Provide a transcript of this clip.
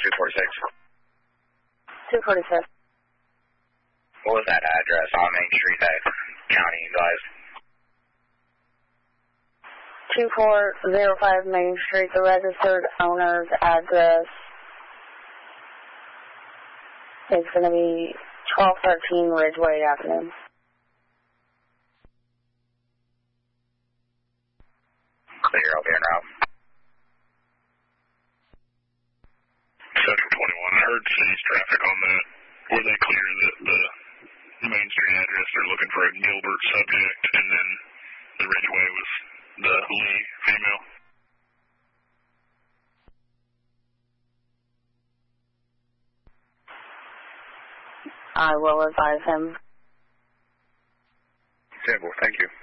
246. 246. What was that address on Main Street that county utilized? 2405 Main Street, the registered owner's address is going to be 1213 Ridgeway Avenue. Clear, I'll be en route. Sector 21, I heard city's traffic on that. Were they clear that the Main Street address, they're looking for a Gilbert subject, and then the Ridgeway was the Lee female? I will advise him. Okay, well, thank you.